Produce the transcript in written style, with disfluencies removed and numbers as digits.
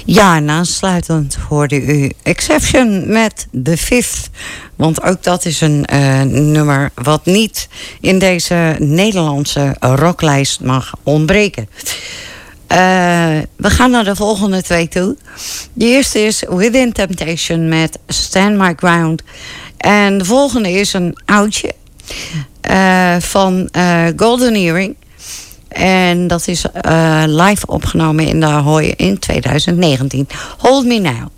Ja, en aansluitend hoorde u Exception met The Fifth. Want ook dat is een nummer wat niet in deze Nederlandse rocklijst mag ontbreken. We gaan naar de volgende twee toe. De eerste is Within Temptation met Stand My Ground. En de volgende is een oudje van Golden Earring. En dat is live opgenomen in de Ahoy in 2019. Hold Me Now.